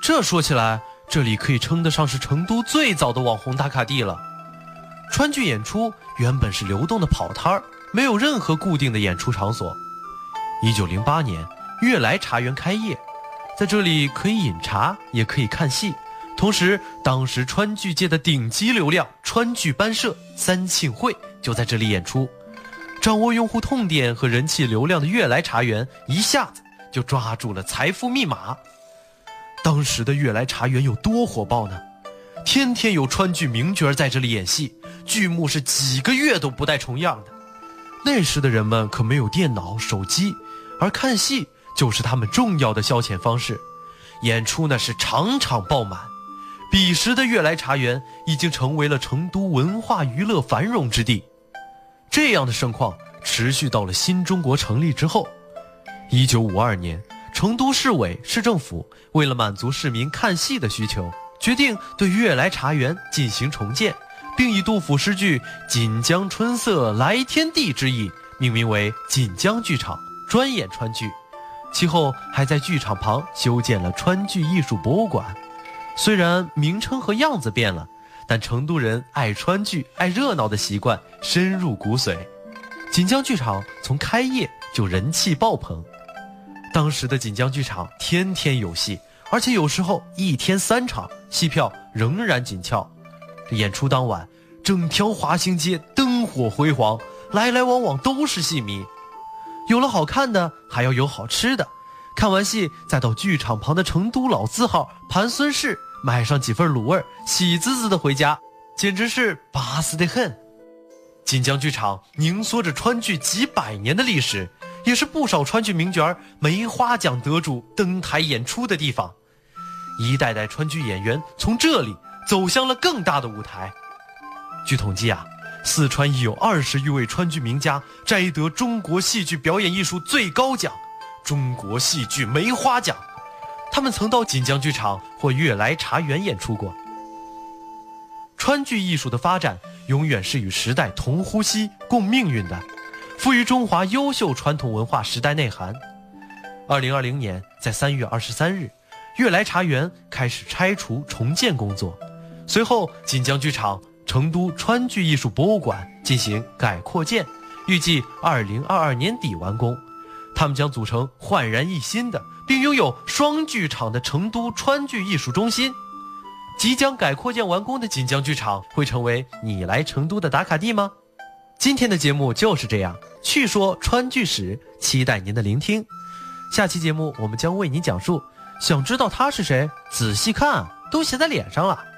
这说起来，这里可以称得上是成都最早的网红打卡地了。川剧演出原本是流动的跑摊儿，没有任何固定的演出场所。1908年，悦来茶园开业，在这里可以饮茶，也可以看戏。同时，当时川剧界的顶级流量川剧班社三庆会就在这里演出。掌握用户痛点和人气流量的悦来茶园，一下子就抓住了财富密码。当时的悦来茶园有多火爆呢？天天有川剧名角在这里演戏，剧目是几个月都不带重样的。那时的人们可没有电脑、手机，而看戏就是他们重要的消遣方式。演出呢是场场爆满。彼时的悦来茶园已经成为了成都文化娱乐繁荣之地。这样的盛况持续到了新中国成立之后。1952年，成都市委市政府为了满足市民看戏的需求，决定对悦来茶园进行重建，并以杜甫诗句锦江春色来天地之意命名为锦江剧场，专演川剧。其后还在剧场旁修建了川剧艺术博物馆。虽然名称和样子变了，但成都人爱川剧、爱热闹的习惯深入骨髓。锦江剧场从开业就人气爆棚。当时的锦江剧场天天有戏，而且有时候一天3场，戏票仍然紧俏。演出当晚，整条华兴街灯火辉煌，来来往往都是戏迷。有了好看的，还要有好吃的。看完戏，再到剧场旁的成都老字号盘孙氏买上几份卤味，喜滋滋的回家，简直是巴适得很。锦江剧场凝缩着川剧几百年的历史，也是不少川剧名角梅花奖得主登台演出的地方。一代代川剧演员从这里走向了更大的舞台。据统计啊，四川已有20余位川剧名家摘得中国戏剧表演艺术最高奖中国戏剧梅花奖。他们曾到锦江剧场或悦来茶园演出过。川剧艺术的发展永远是与时代同呼吸共命运的，赋予中华优秀传统文化时代内涵。2020年，在3月23日，悦来茶园开始拆除重建工作，随后锦江剧场、成都川剧艺术博物馆进行改扩建，预计2022年底完工。他们将组成焕然一新的并拥有双剧场的成都川剧艺术中心。即将改扩建完工的锦江剧场会成为你来成都的打卡地吗？今天的节目就是这样，去说川剧史，期待您的聆听。下期节目我们将为您讲述，想知道他是谁？仔细看，都写在脸上了。